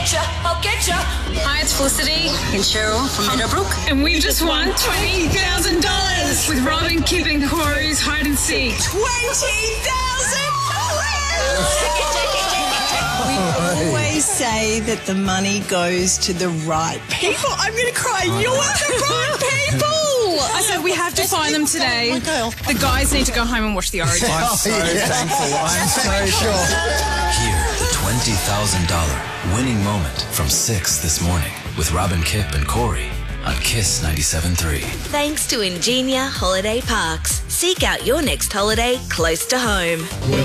I'll get ya. Hi, it's Felicity And Cheryl from Meadowbrook. and we just won $20,000 with Robin, Kip and Corey's hide and seek. We always say that the money goes to the right people. I'm going to cry. You're the right people. I said we have to find them today. The guys need to go home and watch the Origin. I'm so thankful. I'm so sure. Hear the $20,000 winning moment from 6 this morning with Robin, Kip and Corey on Kiss 97.3. Thanks to Ingenia Holiday Parks. Seek out your next holiday close to home.